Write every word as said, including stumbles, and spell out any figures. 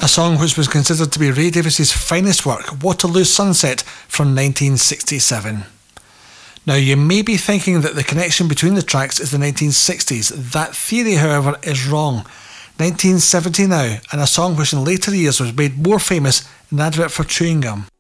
a song which was considered to be Ray Davies's finest work, Waterloo Sunset from nineteen sixty-seven. Now, you may be thinking that the connection between the tracks is the nineteen sixties. That theory, however, is wrong. nineteen seventy now, and a song which in later years was made more famous in an advert for chewing gum.